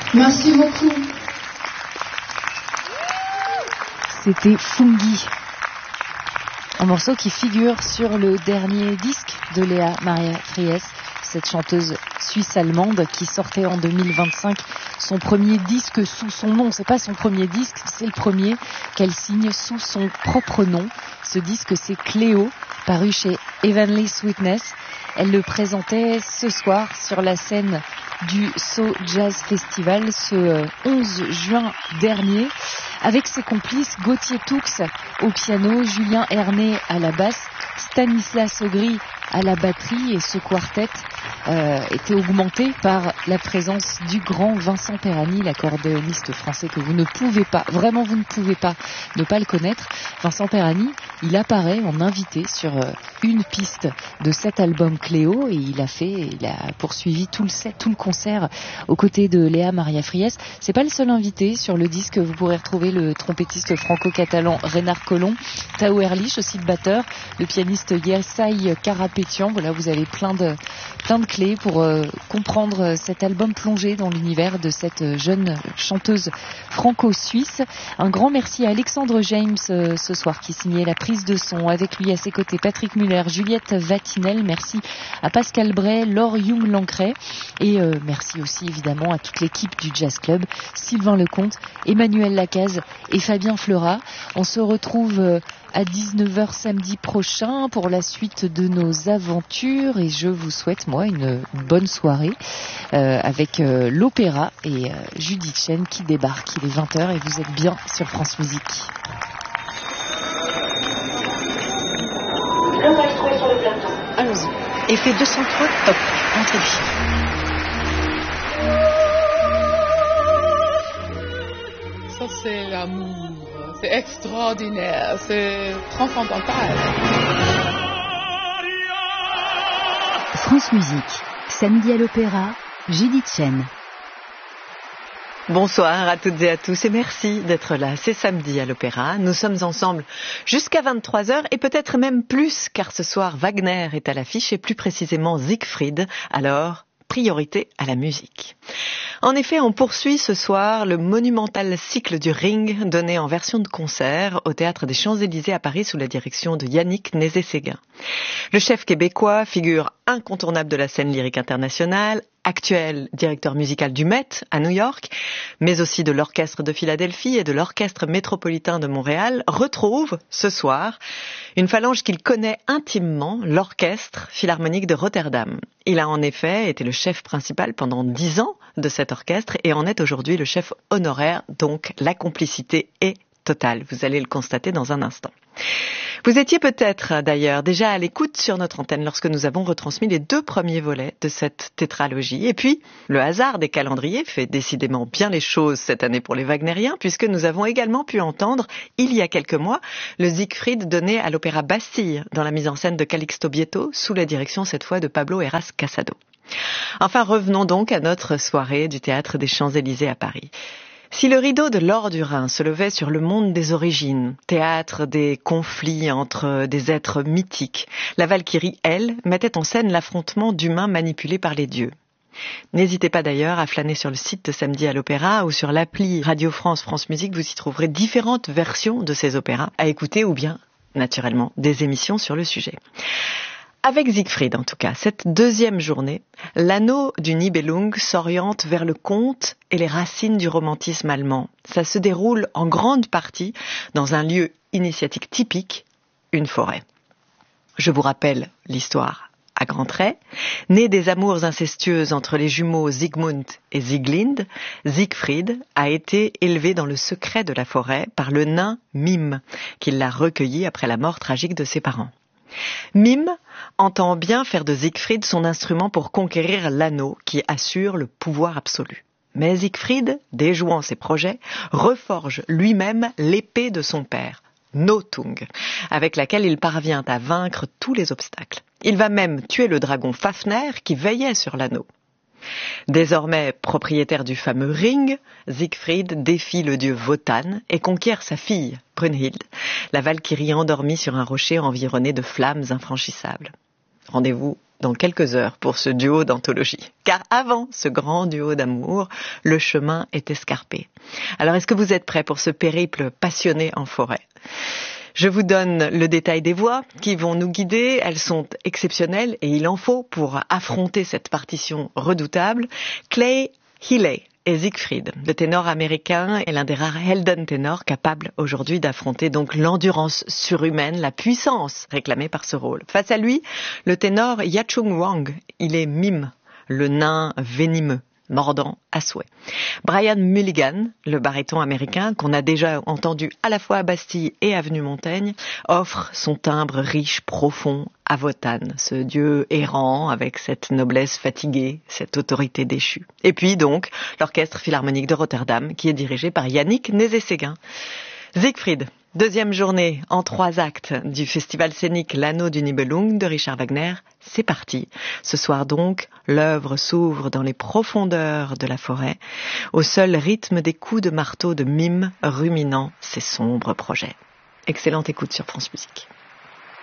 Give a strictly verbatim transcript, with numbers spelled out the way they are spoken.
Merci beaucoup. C'était Fungi, un morceau qui figure sur le dernier disque de Léa Maria Fries, cette chanteuse suisse-allemande qui sortait en deux mille vingt-cinq son premier disque sous son nom. C'est pas son premier disque, c'est le premier qu'elle signe sous son propre nom. Ce disque, c'est Cléo, paru chez Heavenly Sweetness. Elle le présentait ce soir sur la scène du So Jazz Festival ce onze juin dernier, avec ses complices Gauthier Toux au piano, Julien Herné à la basse, Stanislas Augry à la batterie, et ce quartet euh, était augmenté par la présence du grand Vincent Perani, l'accordéoniste français que vous ne pouvez pas, vraiment vous ne pouvez pas ne pas le connaître. Vincent Perani, il apparaît en invité sur euh, une piste de cet album Cléo, et il a fait, il a poursuivi tout le set, tout le concert aux côtés de Léa Maria Fries. C'est pas le seul invité sur le disque. Vous pourrez retrouver le trompettiste franco-catalan Renard Colomb, Tao Erlich aussi, le batteur, le pianiste Yersay Karapétian. Voilà, vous avez plein de plein de clés pour euh, comprendre cet album plongé dans l'univers de cette jeune chanteuse franco-suisse. Un grand merci à Alexandre James euh, ce soir qui signait la prise de son. Avec lui à ses côtés Patrick Muller, Juliette Vatinel. Merci à Pascal Bray, Laure Young-Lancret, et euh, merci aussi évidemment à toute l'équipe du Jazz Club, Sylvain Lecomte, Emmanuel Lacaze et Fabien Fleurat. On se retrouve euh, à dix-neuf heures samedi prochain pour la suite de nos aventures, et je vous souhaite moi une, une bonne soirée euh, avec euh, l'opéra et euh, Judith Chen qui débarque. Il est vingt heures et vous êtes bien sur France Musique. Allons-y. Effet deux cent trois, top. Entrez. Ça c'est l'amour. C'est extraordinaire, c'est transcendantal. France Musique, samedi à l'Opéra, Judith Chen. Bonsoir à toutes et à tous et merci d'être là. C'est samedi à l'Opéra. Nous sommes ensemble jusqu'à vingt-trois heures et peut-être même plus, car ce soir Wagner est à l'affiche et plus précisément Siegfried. Alors, priorité à la musique. En effet, on poursuit ce soir le monumental cycle du Ring donné en version de concert au Théâtre des Champs-Élysées à Paris sous la direction de Yannick Nézet-Séguin. Le chef québécois, figure incontournable de la scène lyrique internationale, actuel directeur musical du Met à New York, mais aussi de l'Orchestre de Philadelphie et de l'Orchestre métropolitain de Montréal, retrouve ce soir une phalange qu'il connaît intimement, l'Orchestre Philharmonique de Rotterdam. Il a en effet été le chef principal pendant dix ans de cet orchestre et en est aujourd'hui le chef honoraire, donc la complicité est totale. Vous allez le constater dans un instant. Vous étiez peut-être d'ailleurs déjà à l'écoute sur notre antenne lorsque nous avons retransmis les deux premiers volets de cette tétralogie. Et puis, le hasard des calendriers fait décidément bien les choses cette année pour les Wagnériens, puisque nous avons également pu entendre, il y a quelques mois, le Siegfried donné à l'Opéra Bastille, dans la mise en scène de Calixto Bieto, sous la direction cette fois de Pablo Heras Casado. Enfin, revenons donc à notre soirée du Théâtre des Champs-Élysées à Paris. Si le rideau de l'or du Rhin se levait sur le monde des origines, théâtre des conflits entre des êtres mythiques, la Valkyrie, elle, mettait en scène l'affrontement d'humains manipulés par les dieux. N'hésitez pas d'ailleurs à flâner sur le site de Samedi à l'Opéra ou sur l'appli Radio France France Musique, vous y trouverez différentes versions de ces opéras à écouter ou bien, naturellement, des émissions sur le sujet. Avec Siegfried, en tout cas, cette deuxième journée, l'anneau du Nibelung s'oriente vers le conte et les racines du romantisme allemand. Ça se déroule en grande partie dans un lieu initiatique typique, une forêt. Je vous rappelle l'histoire à grands traits. Né des amours incestueuses entre les jumeaux Siegmund et Sieglinde, Siegfried a été élevé dans le secret de la forêt par le nain Mime, qui l'a recueilli après la mort tragique de ses parents. Mime entend bien faire de Siegfried son instrument pour conquérir l'anneau qui assure le pouvoir absolu. Mais Siegfried, déjouant ses projets, reforge lui-même l'épée de son père, Nothung, avec laquelle il parvient à vaincre tous les obstacles. Il va même tuer le dragon Fafner qui veillait sur l'anneau. Désormais propriétaire du fameux ring, Siegfried défie le dieu Wotan et conquiert sa fille, Brunhild, la Valkyrie endormie sur un rocher environné de flammes infranchissables. Rendez-vous dans quelques heures pour ce duo d'anthologie. Car avant ce grand duo d'amour, le chemin est escarpé. Alors est-ce que vous êtes prêts pour ce périple passionné en forêt ? Je vous donne le détail des voix qui vont nous guider. Elles sont exceptionnelles et il en faut pour affronter cette partition redoutable. Clay Healy et Siegfried, le ténor américain est l'un des rares Helden ténors capables aujourd'hui d'affronter donc l'endurance surhumaine, la puissance réclamée par ce rôle. Face à lui, le ténor Yachung Wang, il est mime, le nain venimeux, mordant à souhait. Brian Mulligan, le baryton américain qu'on a déjà entendu à la fois à Bastille et avenue Montaigne, offre son timbre riche, profond à Wotan, ce dieu errant avec cette noblesse fatiguée, cette autorité déchue. Et puis donc, l'orchestre philharmonique de Rotterdam qui est dirigé par Yannick Nézet-Séguin. Siegfried, deuxième journée en trois actes du festival scénique L'Anneau du Nibelung de Richard Wagner. C'est parti. Ce soir donc, l'œuvre s'ouvre dans les profondeurs de la forêt, au seul rythme des coups de marteau de mime ruminant ses sombres projets. Excellente écoute sur France Musique.